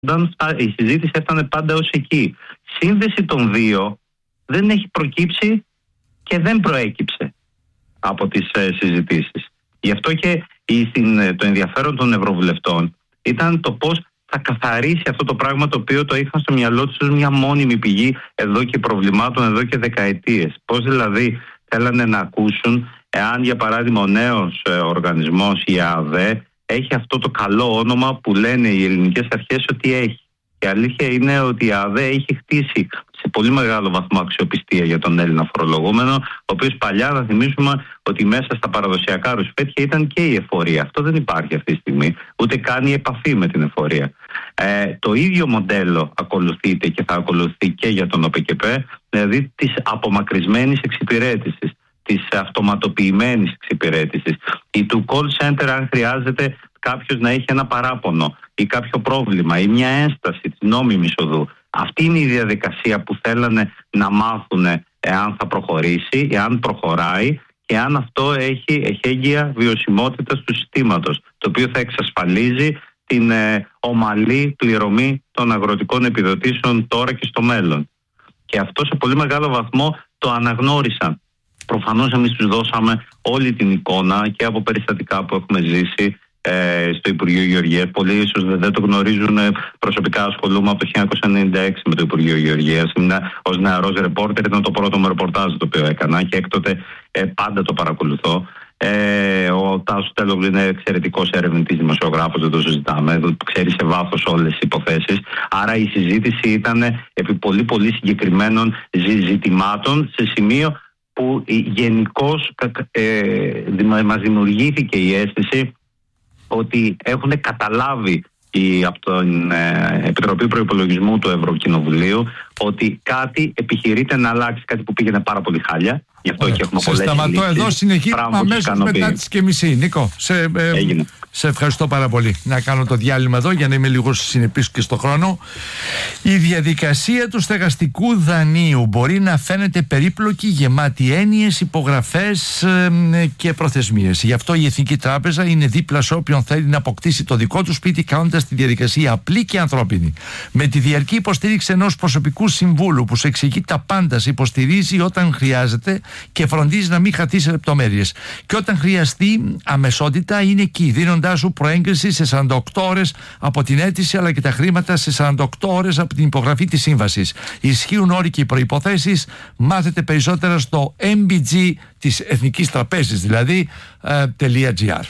η συζήτηση έφτανε πάντα ως εκεί. Σύνδεση των δύο δεν έχει προκύψει και δεν προέκυψε από τις συζητήσεις. Γι' αυτό και το ενδιαφέρον των ευρωβουλευτών ήταν το πώς θα καθαρίσει αυτό το πράγμα, το οποίο το είχαν στο μυαλό τους ως μια μόνιμη πηγή εδώ και προβλημάτων εδώ και δεκαετίες. Πώς δηλαδή θέλανε να ακούσουν εάν, για παράδειγμα, ο νέος οργανισμός, η ΑΔΕ, έχει αυτό το καλό όνομα που λένε οι ελληνικές αρχές ότι έχει. Η αλήθεια είναι ότι η ΑΔΕ έχει χτίσει σε πολύ μεγάλο βαθμό αξιοπιστία για τον Έλληνα φορολογούμενο, ο οποίος παλιά, να θυμίσουμε ότι μέσα στα παραδοσιακά ρουσφέτια ήταν και η εφορία. Αυτό δεν υπάρχει αυτή τη στιγμή, ούτε καν η επαφή με την εφορία. Το ίδιο μοντέλο ακολουθείται και θα ακολουθεί και για τον ΟΠΕΚΕΠΕ, δηλαδή της απομακρυσμένης εξυπηρέτησης, της αυτοματοποιημένης εξυπηρέτησης, ή του call center, αν χρειάζεται κάποιος να έχει ένα παράπονο ή κάποιο πρόβλημα ή μια ένσταση της νόμιμης οδού. Αυτή είναι η διαδικασία που θέλανε να μάθουν εάν θα προχωρήσει, εάν προχωράει και αν αυτό έχει εχέγγυα βιωσιμότητα του συστήματος, το οποίο θα εξασφαλίζει την ομαλή πληρωμή των αγροτικών επιδοτήσεων τώρα και στο μέλλον. Και αυτό σε πολύ μεγάλο βαθμό το αναγνώρισαν. Προφανώς εμείς τους δώσαμε όλη την εικόνα και από περιστατικά που έχουμε ζήσει στο Υπουργείο Γεωργίας. Πολλοί ίσως δεν το γνωρίζουν. Προσωπικά ασχολούμαι από το 1996 με το Υπουργείο Γεωργίας. Ως νεαρός ρεπόρτερ ήταν το πρώτο μου ρεπορτάζ το οποίο έκανα και έκτοτε πάντα το παρακολουθώ. Ο Τάσος Τελόγλου είναι εξαιρετικός ερευνητής δημοσιογράφος, δεν το συζητάμε, ξέρει σε βάθος όλες τις υποθέσεις. Άρα η συζήτηση ήταν επί πολύ πολύ συγκεκριμένων ζητημάτων, σε σημείο που γενικώς μας δημιουργήθηκε η αίσθηση ότι έχουν καταλάβει από την Επιτροπή Προϋπολογισμού του Ευρωκοινοβουλίου ότι κάτι επιχειρείται να αλλάξει, κάτι που πήγαινε πάρα πολύ χάλια. Γι' αυτό και έχουμε πολλές συζητήσεις. Σε σταματώ εδώ, συνεχίζω αμέσως μετά τις και μισή. Νίκο, σε ευχαριστώ πάρα πολύ. Να κάνω το διάλειμμα εδώ για να είμαι λίγο συνεπής και στο χρόνο. Η διαδικασία του στεγαστικού δανείου μπορεί να φαίνεται περίπλοκη, γεμάτη έννοιες, υπογραφές και προθεσμίες. Γι' αυτό η Εθνική Τράπεζα είναι δίπλα σε όποιον θέλει να αποκτήσει το δικό του σπίτι, κάνοντας τη διαδικασία απλή και ανθρώπινη. Με τη διαρκή υποστήριξη ενός προσωπικού συμβούλου που σε εξηγεί τα πάντα, σε υποστηρίζει όταν χρειάζεται και φροντίζει να μην χαθεί σε λεπτομέρειες. Και όταν χρειαστεί αμεσότητα, είναι εκεί, δίνοντάς σου προέγκριση σε 48 ώρες από την αίτηση, αλλά και τα χρήματα σε 48 ώρες από την υπογραφή της σύμβασης. Ισχύουν όροι και οι προϋποθέσεις. Μάθετε περισσότερα στο MBG της Εθνικής Τραπέζης, δηλαδή .gr.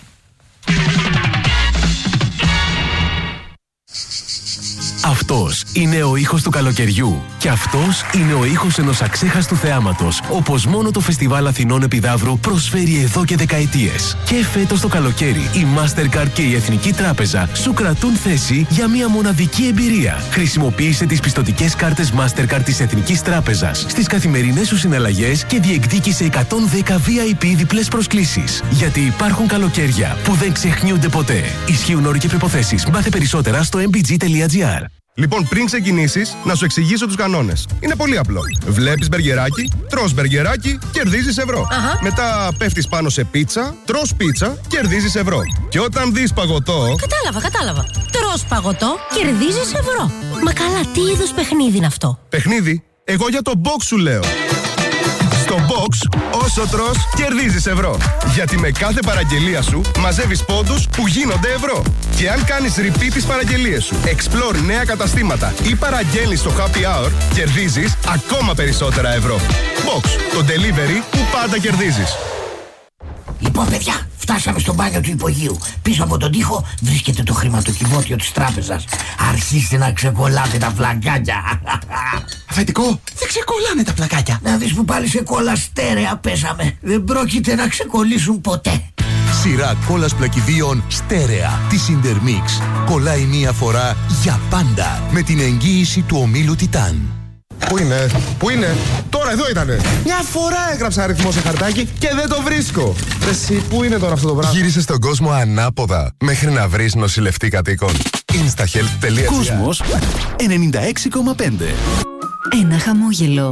Αυτός είναι ο ήχος του καλοκαιριού. Και αυτός είναι ο ήχος ενός αξέχαστου θεάματος, όπως μόνο το Φεστιβάλ Αθηνών Επιδαύρου προσφέρει εδώ και δεκαετίες. Και φέτος το καλοκαίρι η Mastercard και η Εθνική Τράπεζα σου κρατούν θέση για μια μοναδική εμπειρία. Χρησιμοποίησε τις πιστωτικές κάρτες Mastercard της Εθνικής Τράπεζας στις καθημερινές σου συναλλαγές και διεκδίκησε 110 VIP διπλές προσκλήσεις. Γιατί υπάρχουν καλοκαίρια που δεν ξεχνιούνται ποτέ. Ισχύουν όροι και προϋποθέσεις. Μάθε περισσότερα στο mbg.gr. Λοιπόν, πριν ξεκινήσεις, να σου εξηγήσω τους κανόνες. Είναι πολύ απλό. Βλέπεις μπεργκεράκι, τρως μπεργκεράκι, κερδίζεις ευρώ. Μετά πέφτεις πάνω σε πίτσα, τρως πίτσα, κερδίζεις ευρώ. Και όταν δεις παγωτό... Κατάλαβα. Τρως παγωτό, κερδίζεις ευρώ. Μα καλά, τι είδους παιχνίδι είναι αυτό? Παιχνίδι? Εγώ για το box σου λέω. Στο box, όσο τρως, κερδίζεις ευρώ. Γιατί με κάθε παραγγελία σου μαζεύεις πόντους που γίνονται ευρώ. Και αν κάνεις repeat τις παραγγελίες σου, explore νέα καταστήματα ή παραγγέλνεις στο happy hour, κερδίζεις ακόμα περισσότερα ευρώ. Box, το delivery που πάντα κερδίζεις. Λοιπόν, παιδιά, φτάσαμε στο μπάνιο του υπογείου. Πίσω από τον τοίχο βρίσκεται το χρηματοκιβώτιο της τράπεζας. Αρχίστε να ξεκολλάτε τα πλακάκια. Αφεντικό, δεν ξεκολλάνε τα πλακάκια. Να δεις που πάλι σε κόλλα στέρεα πέσαμε. Δεν πρόκειται να ξεκολλήσουν ποτέ. Σειρά κόλλας πλακιδίων στέρεα της Intermix. Κολλάει μία φορά για πάντα με την εγγύηση του ομίλου Τιτάν. Πού είναι, τώρα εδώ ήτανε. Μια φορά έγραψα αριθμό σε χαρτάκι και δεν το βρίσκω. Εσύ, πού είναι τώρα αυτό το πράγμα? Γύρισε στον κόσμο ανάποδα μέχρι να βρεις νοσηλευτή κατοίκων. Instahealth.gr. Κόσμος 96,5. Ένα χαμόγελο,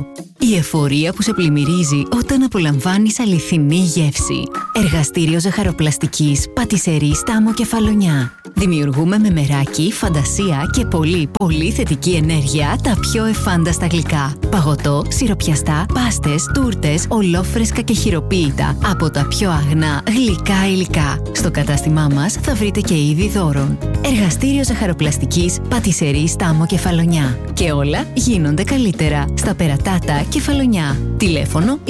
Η εφορία που σε πλημμυρίζει όταν απολαμβάνεις αληθινή γεύση. Εργαστήριο ζαχαροπλαστικής Πατισερή Στάμο Κεφαλονιά. Δημιουργούμε με μεράκι, φαντασία και πολύ θετική ενέργεια τα πιο εφάνταστα γλυκά. Παγωτό, σιροπιαστά, πάστες, τούρτες, ολόφρεσκα και χειροποίητα από τα πιο αγνά γλυκά υλικά. Στο κατάστημά μας θα βρείτε και είδη δώρων. Εργαστήριο ζαχαροπλαστικής Πατισερή Στάμο Κεφαλονιά. Και όλα γίνονται καλύτερα στα Περατάτα Κεφαλονιά. Τηλέφωνο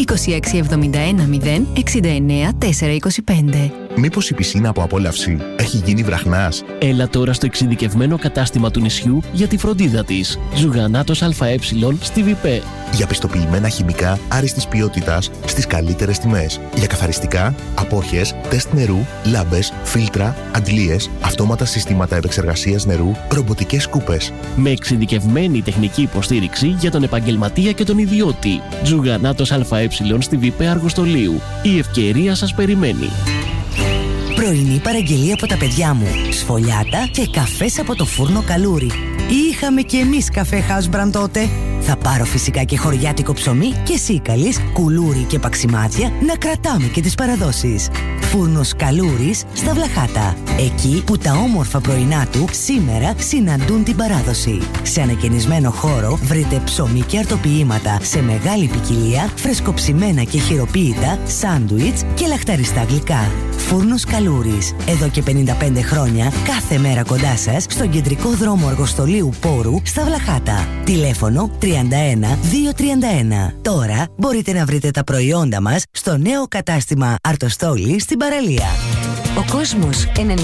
2671 069 425. Μήπως η πισίνα από απόλαυση έχει γίνει βραχνάς? Έλα τώρα στο εξειδικευμένο κατάστημα του νησιού για τη φροντίδα της. Ζουγανάτος ΑΕ στη ΒΙΠΕ. Για πιστοποιημένα χημικά άριστης ποιότητας στις καλύτερες τιμές. Για καθαριστικά, απόχες, τεστ νερού, λάμπες, φίλτρα, αντλίες, αυτόματα συστήματα επεξεργασίας νερού, ρομποτικές σκούπες. Με εξειδικευμένη τεχνική υποστήριξη για τον επαγγελματία και τον ιδιώτη. Ζουγανάτος ΑΕ στη ΒΙΠΕ Αργοστολίου. Η ευκαιρία σας περιμένει. Πρωινή παραγγελία από τα παιδιά μου. Σφολιάτα και καφές από το φούρνο Καλούρι. Είχαμε κι εμείς καφέ House Brand τότε. Θα πάρω φυσικά και χωριάτικο ψωμί και σίκαλης, κουλούρι και παξιμάδια να κρατάμε και τις παραδόσεις. Φούρνος Καλούρης στα Βλαχάτα. Εκεί που τα όμορφα πρωινά του σήμερα συναντούν την παράδοση. Σε ανακαινισμένο χώρο βρείτε ψωμί και αρτοποιήματα σε μεγάλη ποικιλία, φρεσκοψημένα και χειροποίητα, σάντουιτς και λαχταριστά γλυκά. Φούρνος Καλούρης. Εδώ και 55 χρόνια, κάθε μέρα κοντά σας, στον κεντρικό δρόμο Αργοστολίου Πόρου στα Βλαχάτα. Τηλέφωνο 31 231. Τώρα μπορείτε να βρείτε τα προϊόντα μας στο νέο κατάστημα Αρτοστόλη στην παραλία. Ο κόσμος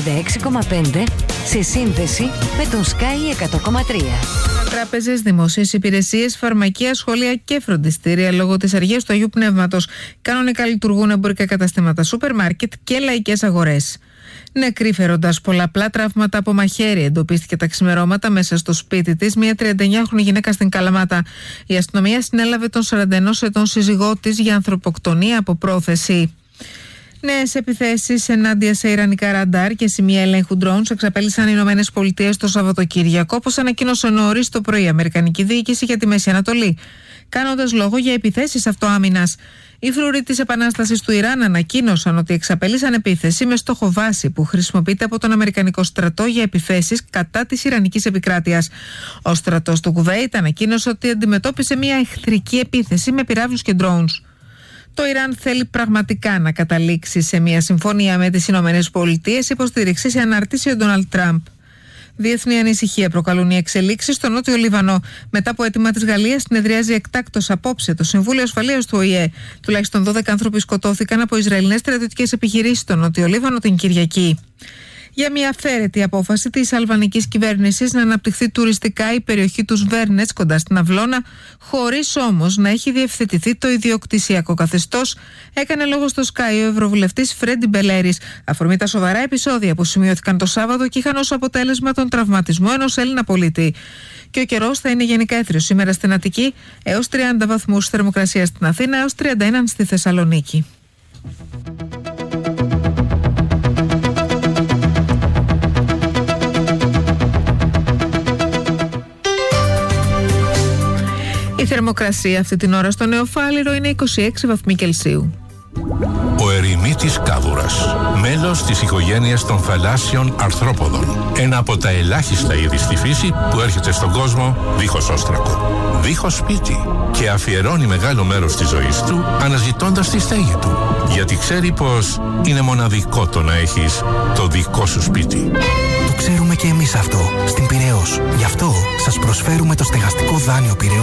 96,5 σε σύνδεση με τον Sky 100,3. Τράπεζες, δημόσιες υπηρεσίες, φαρμακεία, σχολεία και φροντιστήρια λόγω της αργίας του Αγίου Πνεύματος κανονικά λειτουργούν εμπορικά καταστήματα, σούπερ μάρκετ και λαϊκές αγορές. Νεκρή φέροντας πολλαπλά τραύματα από μαχαίρι εντοπίστηκε τα ξημερώματα μέσα στο σπίτι της μια 39χρονη γυναίκα στην Καλαμάτα. Η αστυνομία συνέλαβε τον 41 ετών σύζυγό της για ανθρωποκτονία από πρόθεση. Νέες επιθέσεις ενάντια σε ιρανικά ραντάρ και σημεία ελέγχου drones εξαπέλυσαν οι Ηνωμένες Πολιτείες το Σαββατοκύριακο, όπως ανακοίνωσε νωρίς το πρωί η Αμερικανική Διοίκηση για τη Μέση Ανατολή, κάνοντας λόγο για επιθέσεις αυτοάμυνας. Οι φρουροί της Επανάστασης του Ιράν ανακοίνωσαν ότι εξαπέλυσαν επίθεση με στόχο βάση που χρησιμοποιείται από τον Αμερικανικό στρατό για επιθέσεις κατά της Ιρανικής επικράτειας. Ο στρατός του Κουβέιτ ανακοίνωσε ότι αντιμετώπισε μια εχθρική επίθεση με πυράβλους και drones. Το Ιράν θέλει πραγματικά να καταλήξει σε μια συμφωνία με τις Ηνωμένες Πολιτείες, υποστήριξη σε αναρτήσει ο Ντόναλντ Τραμπ. Διεθνή ανησυχία προκαλούν οι εξελίξεις στο Νότιο Λίβανο. Μετά από αίτημα της Γαλλίας, συνεδριάζει εκτάκτως απόψε το Συμβούλιο Ασφαλείας του ΟΗΕ. Τουλάχιστον 12 άνθρωποι σκοτώθηκαν από Ισραηλινές στρατιωτικές επιχειρήσεις στο Νότιο Λίβανο την Κυριακή. Για μια αυθαίρετη απόφαση της αλβανικής κυβέρνησης να αναπτυχθεί τουριστικά η περιοχή του Σβέρνετς κοντά στην Αυλώνα, χωρίς όμως να έχει διευθετηθεί το ιδιοκτησιακό καθεστώς, έκανε λόγο στο Sky ο Ευρωβουλευτής Φρέντι Μπελέρης. Αφορμή τα σοβαρά επεισόδια που σημειώθηκαν το Σάββατο και είχαν ως αποτέλεσμα τον τραυματισμό ενός Έλληνα πολίτη. Και ο καιρός θα είναι γενικά έθριος σήμερα στην Αττική, έως 30 βαθμούς θερμοκρασία στην Αθήνα, έως 31 στη Θεσσαλονίκη. Η θερμοκρασία αυτή την ώρα στο Νεοφάλιρο είναι 26 βαθμοί Κελσίου. Ο ερημίτης κάδουρας, μέλος της οικογένειας των θαλάσσιων αρθρόποδων. Ένα από τα ελάχιστα είδη στη φύση που έρχεται στον κόσμο δίχως όστρακο, δίχως σπίτι και αφιερώνει μεγάλο μέρος της ζωής του αναζητώντας τη στέγη του. Γιατί ξέρει πως είναι μοναδικό το να έχεις το δικό σου σπίτι. Το ξέρουμε και εμείς αυτό στην Πειραιώς. Γι' αυτό σας προσφέρουμε το στεγαστικό δάνειο Πειραιώς